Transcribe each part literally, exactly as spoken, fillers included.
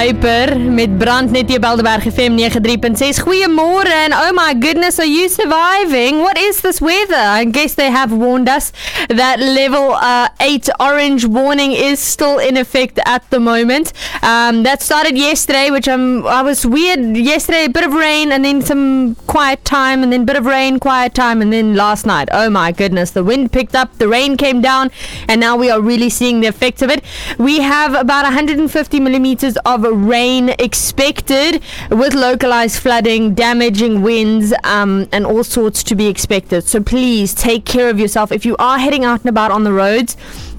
Hyper met Brandnet hier Beldeberg F M ninety-three point six. Goeiemorgen, and oh my goodness, are you surviving? What is this weather? I guess they have warned us that level uh, eight orange warning is still in effect at the moment. Um, that started yesterday, which I'm, I was weird. Yesterday, a bit of rain, and then some quiet time, and then a bit of rain, quiet time, and then last night, oh my goodness, the wind picked up, the rain came down, and now we are really seeing the effects of it. We have about one hundred fifty millimeters of rain expected, with localized flooding, damaging winds, um, and all sorts to be expected. So please take care of yourself. If you are heading out and about on the roads,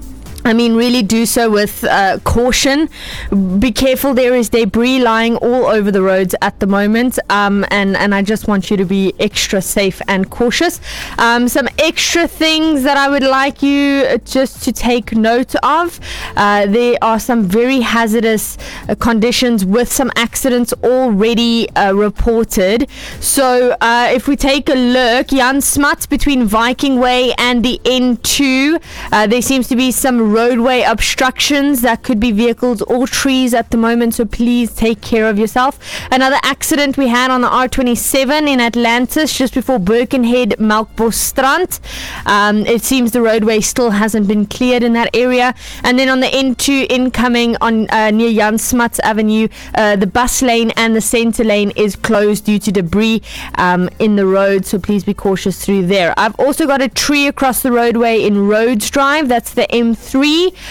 I mean, really do so with uh, caution. Be careful, there is debris lying all over the roads at the moment, um, and, and I just want you to be extra safe and cautious. Um, some extra things that I would like you just to take note of. Uh, there are some very hazardous uh, conditions with some accidents already uh, reported. So uh, if we take a look, Jan Smuts between Viking Way and the N two, uh, there seems to be some roadway obstructions that could be vehicles or trees at the moment, so please take care of yourself. Another accident we had on the R twenty-seven in Atlantis just before Birkenhead Melkbosstrand. Um, it seems the roadway still hasn't been cleared in that area. And then on the N two incoming on uh, near Jan Smuts Avenue, uh, the bus lane and the center lane is closed due to debris um, in the road, so please be cautious through there. I've also got a tree across the roadway in Rhodes Drive, that's the M three.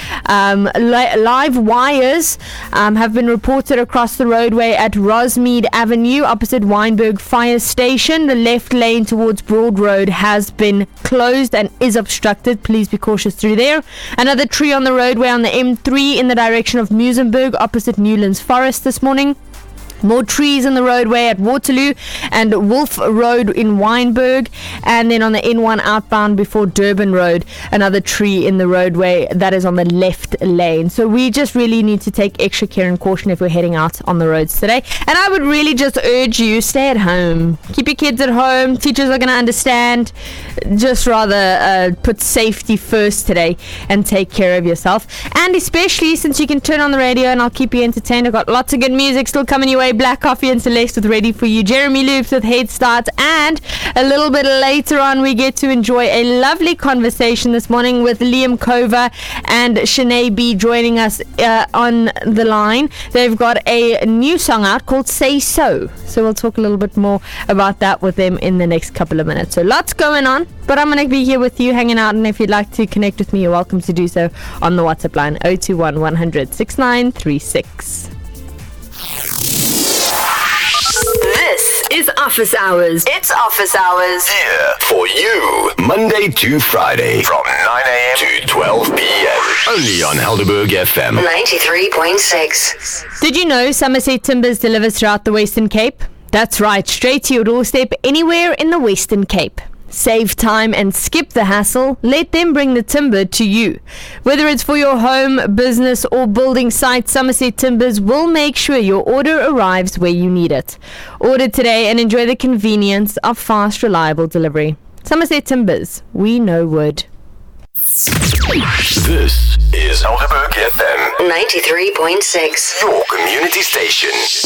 Um, li- live wires um, have been reported across the roadway at Rosmead Avenue opposite Wynberg Fire Station. The left lane towards Broad Road has been closed and is obstructed. Please be cautious through there. Another tree on the roadway on the M three in the direction of Muizenberg opposite Newlands Forest this morning. More trees in the roadway at Waterloo and Wolf Road in Wynberg. And then on the N one outbound before Durban Road, another tree in the roadway that is on the left lane. So we just really need to take extra care and caution if we're heading out on the roads today. And I would really just urge you, stay at home. Keep your kids at home. Teachers are going to understand. Just rather uh, put safety first today and take care of yourself. And especially since you can turn on the radio and I'll keep you entertained. I've got lots of good music still coming your way. Black Coffee and Celeste with Ready For You, Jeremy Loops with Head Start, and a little bit later on we get to enjoy a lovely conversation this morning with Liam Cover and Shanae B joining us uh, on the line. They've got a new song out called Say So, so we'll talk a little bit more about that with them in the next couple of minutes. So lots going on, but I'm going to be here with you hanging out, and if you'd like to connect with me, you're welcome to do so on the WhatsApp line oh two one, one hundred, sixty-nine thirty-six. This is Office Hours. It's Office Hours. Here for you, Monday to Friday from nine a.m. to twelve p.m. Only on Helderberg F M ninety-three point six. Did you know Somerset Timbers delivers throughout the Western Cape? That's right, straight to your doorstep anywhere in the Western Cape. Save time and skip the hassle. Let them bring the timber to you. Whether it's for your home, business, or building site, Somerset Timbers will make sure your order arrives where you need it. Order today and enjoy the convenience of fast, reliable delivery. Somerset Timbers, we know wood. This is Helderberg F M ninety-three point six. Your community station.